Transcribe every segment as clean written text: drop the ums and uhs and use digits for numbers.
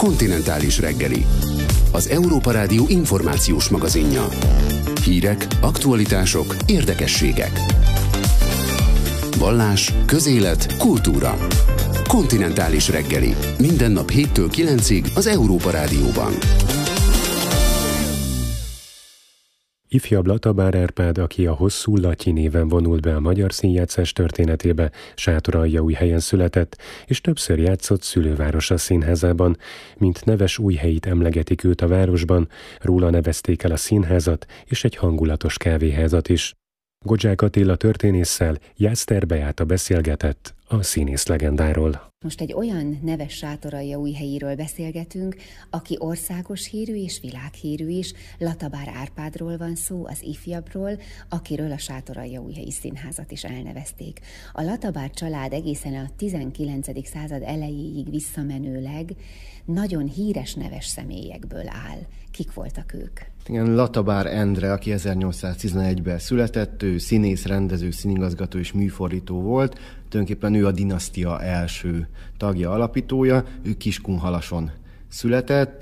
Kontinentális reggeli. Az Európa Rádió információs magazinja. Hírek, aktualitások, érdekességek. Vallás, közélet, kultúra. Kontinentális reggeli. Minden nap 7-től 9-ig az Európa Rádióban. Ifjabb Latabár Árpád, aki a Hosszú Latyi néven vonult be a magyar színjátszás történetébe, Sátoraljaújhelyen született, és többször játszott szülővárosa színházában. Mint neves újhelyit emlegetik őt a városban, róla nevezték el a színházat és egy hangulatos kávéházat is. Godzsák Attila történésszel Jászter Beáta beszélgetett a színész legendáról. Most egy olyan neves Sátoraljaújhelyiről beszélgetünk, aki országos hírű és világhírű is. Latabár Árpádról van szó, az ifjabbról, akiről a Sátoraljaújhelyi Színházat is elnevezték. A Latabár család egészen a 19. század elejéig visszamenőleg nagyon híres neves személyekből áll. Kik voltak ők? Igen, Latabár Endre, aki 1811-ben született, ő színész, rendező, színigazgató és műfordító volt. Tulajdonképpen ő a dinasztia első tagja, alapítója. Ő Kiskunhalason született.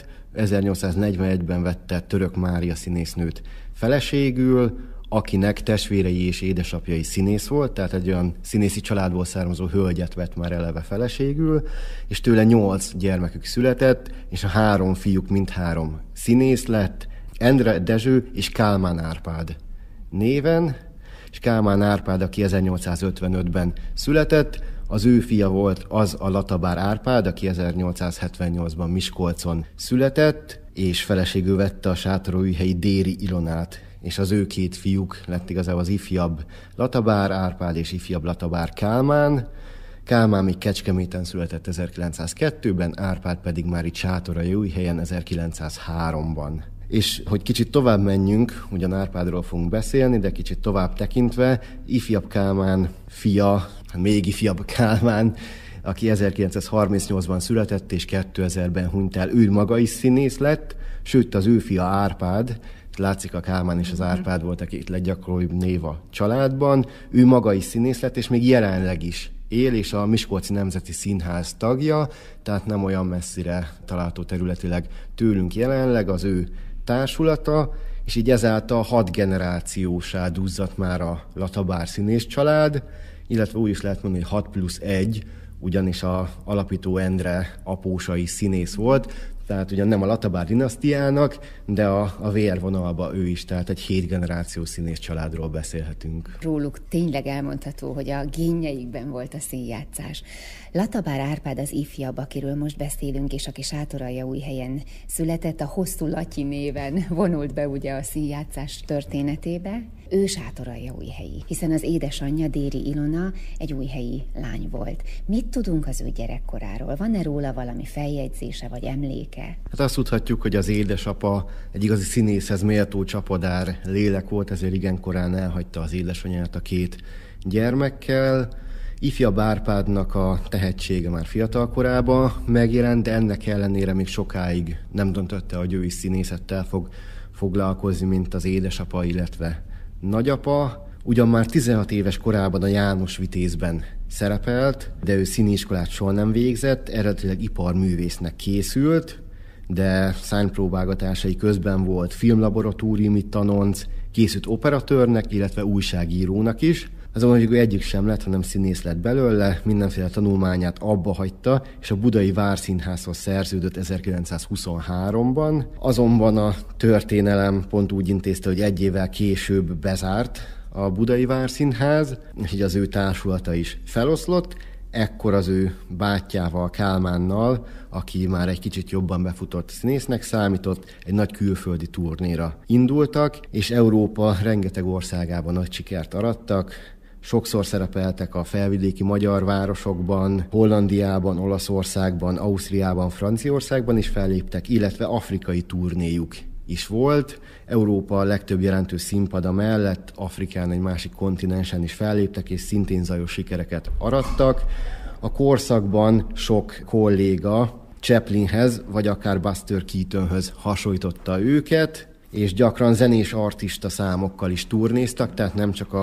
1841-ben vette Török Mária színésznőt feleségül, akinek testvérei és édesapjai színész volt, tehát egy olyan színészi családból származó hölgyet vett már eleve feleségül, és tőle 8 gyermekük született, és a 3 fiúk mindhárom színész lett, Endre Dezső és Kálmán Árpád néven, és Kálmán Árpád, aki 1855-ben született, az ő fia volt az a Latabár Árpád, aki 1878-ban Miskolcon született, és feleségül vette a sátoraljaújhelyi Déri Ilonát, és az ő 2 fiúk lett igazából az ifjabb Latabár Árpád és ifjabb Latabár Kálmán. Kálmán még Kecskeméten született 1902-ben, Árpád pedig már itt Sátoraljaújhelyen 1903-ban. És hogy kicsit tovább menjünk, ugyan Árpádról fogunk beszélni, de kicsit tovább tekintve, ifjabb Kálmán fia, még ifjabb Kálmán, aki 1938-ban született és 2000-ben hunyt el, ő maga is színész lett, sőt az ő fia Árpád, látszik a Kálmán és az Árpád volt, aki itt leggyakoribb név a családban, ő maga is színész lett, és még jelenleg is él, és a Miskolci Nemzeti Színház tagja, tehát nem olyan messzire található területileg tőlünk jelenleg az ő társulata, és így ezáltal 6 generációsá duzzadt már a Latabár színész család, illetve úgy is lehet mondani, hogy 6+1, ugyanis a alapító Endre apósa is színész volt, tehát ugyan nem a Latabár dinasztiának, de a vérvonalba ő is, tehát egy 7 generációs színész családról beszélhetünk. Róluk tényleg elmondható, hogy a génjeikben volt a színjátszás. Latabár Árpád az ifjabb, akiről most beszélünk, és aki Sátoraljaújhelyen született, a Hosszú Latyi néven vonult be ugye a színjátszás történetébe. Ő Sátoraljaújhelyi, hiszen az édesanyja, Déri Ilona egy újhelyi lány volt. Mit tudunk az ő gyerekkoráról? Van-e róla valami feljegyzése vagy emléke? Hát azt tudhatjuk, hogy az édesapa egy igazi színészhez méltó csapadár lélek volt, ezért igen korán elhagyta az édesanyját a 2 gyermekkel. Ifjabb Árpádnak a tehetsége már fiatal korában megjelent, de ennek ellenére még sokáig nem döntötte, hogy ő is színészettel fog foglalkozni, mint az édesapa, illetve nagyapa. Ugyan már 16 éves korában a János Vitézben szerepelt, de ő színiskolát soha nem végzett, eredetileg iparművésznek készült, de szárnypróbálgatásai közben volt filmlaboratóriumi tanonc, készült operatőrnek, illetve újságírónak is. Azonban végül egyik sem lett, hanem színész lett belőle, mindenféle tanulmányát abba hagyta, és a Budai Várszínházhoz szerződött 1923-ban. Azonban a történelem pont úgy intézte, hogy 1 évvel később bezárt a Budai Várszínház, és így az ő társulata is feloszlott. Ekkor az ő bátyjával, Kálmánnal, aki már egy kicsit jobban befutott színésznek számított, egy nagy külföldi turnéra indultak, és Európa rengeteg országában nagy sikert arattak. Sokszor szerepeltek a felvidéki magyar városokban, Hollandiában, Olaszországban, Ausztriában, Franciaországban is felléptek, illetve afrikai turnéjuk is volt. Európa legtöbb jelentős színpada mellett Afrikán, egy másik kontinensen is felléptek, és szintén zajos sikereket arattak. A korszakban sok kolléga Chaplinhez, vagy akár Buster Keatonhöz hasonlította őket, és gyakran zenés artista számokkal is turnéztak, tehát nem csak a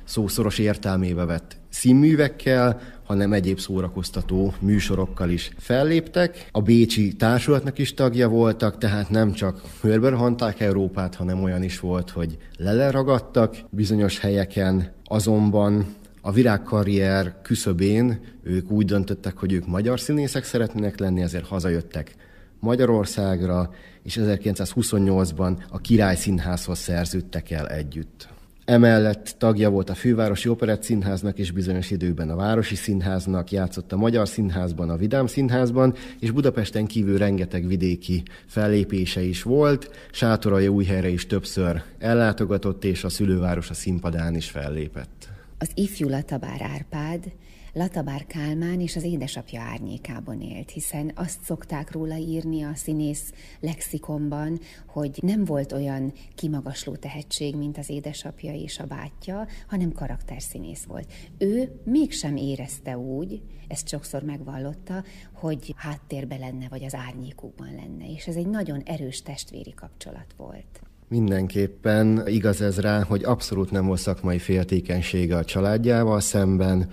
szószoros értelmébe vett színművekkel, hanem egyéb szórakoztató műsorokkal is felléptek. A bécsi társulatnak is tagja voltak, tehát nem csak körberhanták Európát, hanem olyan is volt, hogy leragadtak bizonyos helyeken. Azonban a virágkarrier küszöbén ők úgy döntöttek, hogy ők magyar színészek szeretnének lenni, ezért hazajöttek Magyarországra, és 1928-ban a Király Színházhoz szerződtek el együtt. Emellett tagja volt a Fővárosi Operettszínháznak és bizonyos időben a Városi Színháznak, játszott a Magyar Színházban, a Vidám Színházban, és Budapesten kívül rengeteg vidéki fellépése is volt. Sátoraljaújhelyre is többször ellátogatott, és a szülővárosa színpadán is fellépett. Az ifjú Latabár Árpád Latabár Kálmán és az édesapja árnyékában élt, hiszen azt szokták róla írni a színész lexikonban, hogy nem volt olyan kimagasló tehetség, mint az édesapja és a bátyja, hanem karakterszínész volt. Ő mégsem érezte úgy, ezt sokszor megvallotta, hogy háttérben lenne, vagy az árnyékukban lenne, és ez egy nagyon erős testvéri kapcsolat volt. Mindenképpen igaz ez rá, hogy abszolút nem volt szakmai féltékenysége a családjával szemben.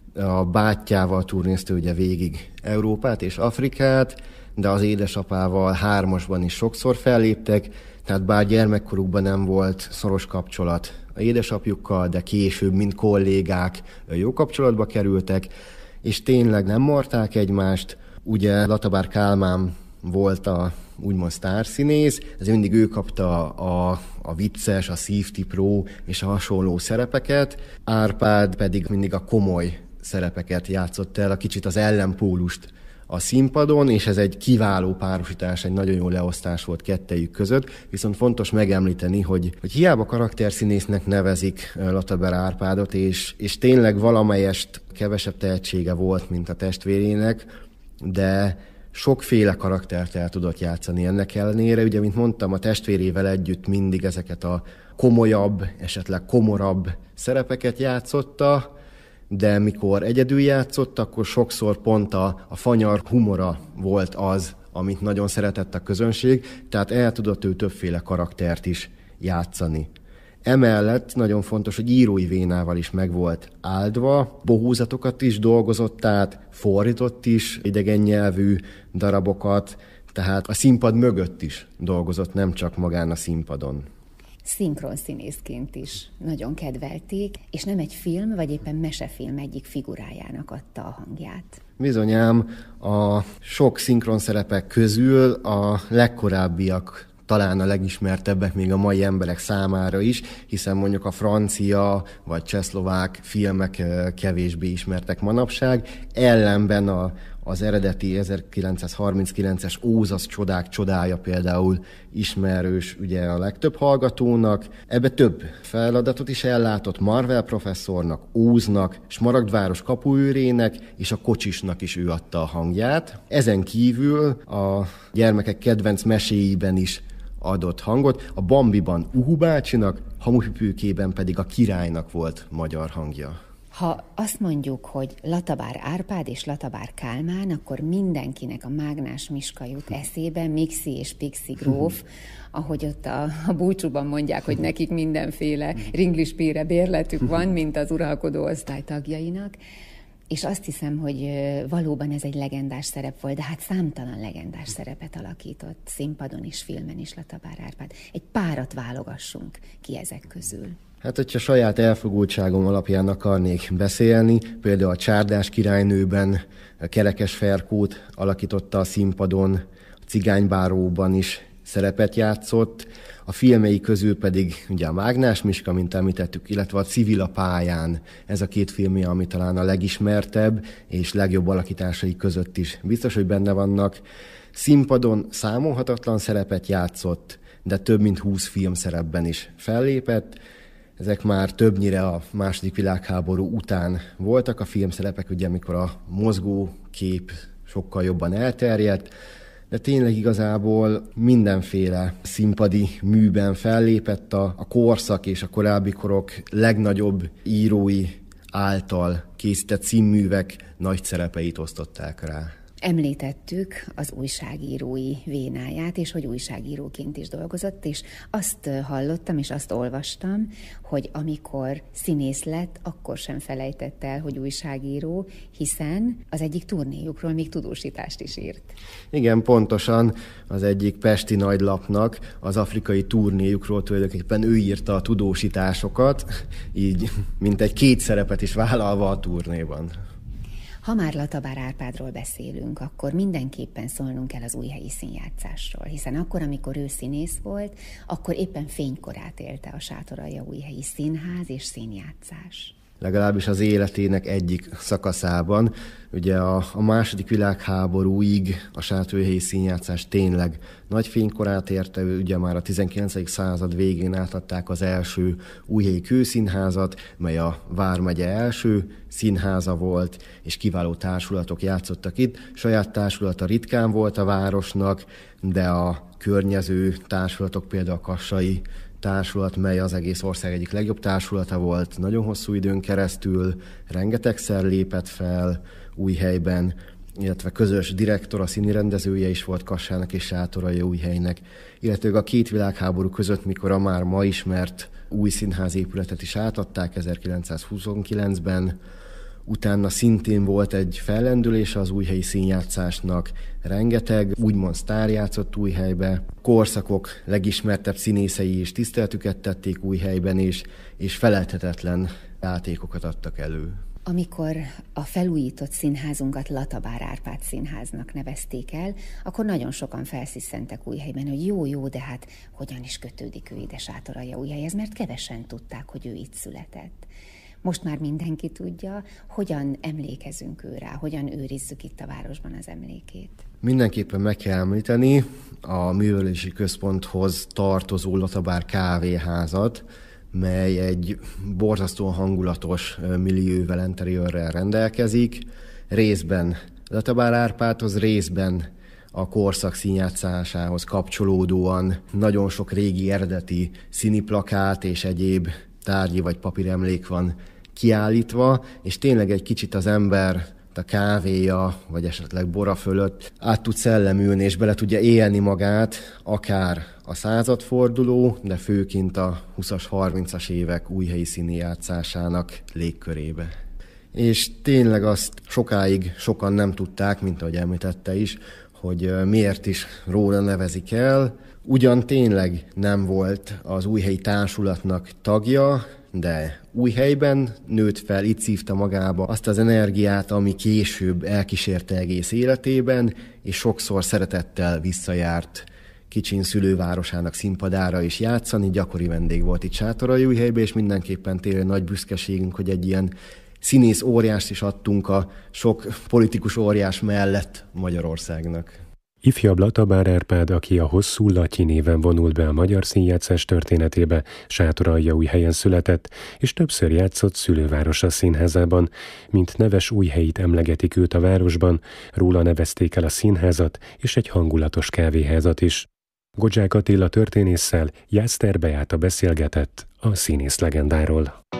A bátyjával turnézte ugye végig Európát és Afrikát, de az édesapával hármasban is sokszor felléptek, tehát bár gyermekkorukban nem volt szoros kapcsolat az édesapjukkal, de később, mint kollégák jó kapcsolatba kerültek, és tényleg nem morták egymást. Ugye Latabár Kálmán volt a úgymond sztárszínész, ezért mindig ő kapta a vicces, a szívtipró és a hasonló szerepeket, Árpád pedig mindig a komoly szerepeket játszott el, a kicsit az ellenpólust a színpadon, és ez egy kiváló párosítás, egy nagyon jó leosztás volt kettejük között, viszont fontos megemlíteni, hogy hiába karakterszínésznek nevezik Latabár Árpádot, és tényleg valamelyest kevesebb tehetsége volt, mint a testvérének, de sokféle karaktert el tudott játszani ennek ellenére. Ugye, mint mondtam, a testvérével együtt mindig ezeket a komolyabb, esetleg komorabb szerepeket játszotta, de mikor egyedül játszott, akkor sokszor pont a fanyar humora volt az, amit nagyon szeretett a közönség, tehát el tudott ő többféle karaktert is játszani. Emellett nagyon fontos, hogy írói vénával is meg volt áldva, bohózatokat is dolgozott át, fordított is idegen nyelvű darabokat, tehát a színpad mögött is dolgozott, nem csak magán a színpadon. Szinkronszínészként is nagyon kedvelték, és nem egy film, vagy éppen mesefilm egyik figurájának adta a hangját. Bizonyám, a sok szinkronszerepek közül a legkorábbiak talán a legismertebbek még a mai emberek számára is, hiszen mondjuk a francia vagy csehszlovák filmek kevésbé ismertek manapság, ellenben az eredeti 1939-es Óz csodák csodája például ismerős ugye a legtöbb hallgatónak. Ebbe több feladatot is ellátott, Marvel professzornak, Óznak, Smaragdváros kapuőrének és a Kocsisnak is ő adta a hangját. Ezen kívül a gyermekek kedvenc meséiben is adott hangot, a Bambiban Uhu bácsinak, Hamupipőkében pedig a királynak volt magyar hangja. Ha azt mondjuk, hogy Latabár Árpád és Latabár Kálmán, akkor mindenkinek a Mágnás Miska jut eszébe, Mixi és Pixi gróf, ahogy ott a búcsúban mondják, hogy nekik mindenféle ringlispére bérletük van, mint az uralkodó osztály tagjainak. És azt hiszem, hogy valóban ez egy legendás szerep volt, de hát számtalan legendás szerepet alakított színpadon is, filmen is Latabár Árpád. Egy párat válogassunk ki ezek közül. Hát, hogyha saját elfogultságom alapján akarnék beszélni, például a Csárdás királynőben Kerekes Ferkót alakította a színpadon, a Cigánybáróban is szerepet játszott, a filmei közül pedig ugye a Mágnás Miska, mint említettük, illetve a Civil a pályán. Ez a két filmje, ami talán a legismertebb és legjobb alakításai között is biztos, hogy benne vannak. Színpadon számolhatatlan szerepet játszott, de több mint 20 filmszerepben is fellépett. Ezek már többnyire a II. Világháború után voltak a filmszerepek, ugye amikor a mozgókép sokkal jobban elterjedt, de tényleg igazából mindenféle színpadi műben fellépett, a korszak és a korábbi korok legnagyobb írói által készített színművek nagy szerepeit osztották rá. Említettük az újságírói vénáját, és hogy újságíróként is dolgozott, és azt hallottam, és azt olvastam, hogy amikor színész lett, akkor sem felejtett el, hogy újságíró, hiszen az egyik turnéjukról még tudósítást is írt. Igen, pontosan az egyik pesti nagylapnak az afrikai turnéjukról tulajdonképpen ő írta a tudósításokat, így mint egy 2 szerepet is vállalva a turnéban. Ha már Latabár Árpádról beszélünk, akkor mindenképpen szólnunk kell az újhelyi színjátszásról, hiszen akkor, amikor ő színész volt, akkor éppen fénykorát élte a Sátoraljaújhelyi Színház és színjátszás. Legalábbis az életének egyik szakaszában. Ugye a második világháborúig a sátoraljaújhelyi színjátszás tényleg nagy fénykorát érte, ugye már a 19. század végén átadták az első újhelyi kőszínházat, mely a vármegye első színháza volt, és kiváló társulatok játszottak itt. Saját társulata ritkán volt a városnak, de a környező társulatok, például a kassai társulat, mely az egész ország egyik legjobb társulata volt, nagyon hosszú időn keresztül, rengetegszer lépett fel Újhelyben, illetve közös direktor, a színirendezője is volt Kassának és Sátoraljaújhelynek, illetve a 2 világháború között, mikor a már ma ismert új színházépületet is átadták 1929-ben, utána szintén volt egy fellendülés az újhelyi színjátszásnak, rengeteg úgymond sztár játszott Újhelybe, korszakok legismertebb színészei is tiszteletüket tették Újhelyben is, és felelthetetlen játékokat adtak elő. Amikor a felújított színházunkat Latabár Árpád színháznak nevezték el, akkor nagyon sokan felszisszentek Újhelyben, hogy jó, de hát hogyan is kötődik ő ide Sátoraljaújhelyhez, mert kevesen tudták, hogy ő itt született. Most már mindenki tudja, hogyan emlékezünk őrá, hogyan őrizzük itt a városban az emlékét. Mindenképpen meg kell említeni a művelési központhoz tartozó Latabár kávéházat, mely egy borzasztóan hangulatos millióvel, interiőrrel rendelkezik, részben Latabár Árpádhoz, részben a korszak színjátszásához kapcsolódóan nagyon sok régi eredeti színiplakát és egyéb tárgyi vagy papíremlék van kiállítva, és tényleg egy kicsit az ember a kávéja, vagy esetleg bora fölött át tud szellemülni, és bele tudja élni magát, akár a századforduló, de főként a 20-as, 30-as évek újhelyi színjátszásának légkörébe. És tényleg azt sokáig sokan nem tudták, mint ahogy említette is, hogy miért is róla nevezik el. Ugyan tényleg nem volt az újhelyi társulatnak tagja, de Újhelyben nőtt fel, itt szívta magába azt az energiát, ami később elkísérte egész életében, és sokszor szeretettel visszajárt kicsin szülővárosának színpadára is játszani, gyakori vendég volt itt Sátoraljaújhelyben, és mindenképpen tényleg nagy büszkeségünk, hogy egy ilyen színész óriást is adtunk a sok politikus óriás mellett Magyarországnak. Ifjabb Latabár Árpád, aki a hosszú Latyi néven vonult be a magyar színjátszás történetébe, Sátoraljaújhelyen született, és többször játszott szülővárosa színházában. Mint neves újhelyit emlegetik őt a városban, róla nevezték el a színházat és egy hangulatos kávéházat is. Godzsák Attila történésszel Jászter Beáta beszélgetett a színész legendáról.